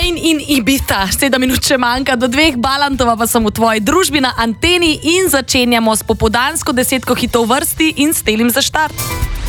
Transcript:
Wayne in Ibiza. 7 minut še manjka do 2, Balantova pa sem v tvoji družbi na Anteni in začenjamo s popoldansko 10 hitov vrsti in s Telim za štart.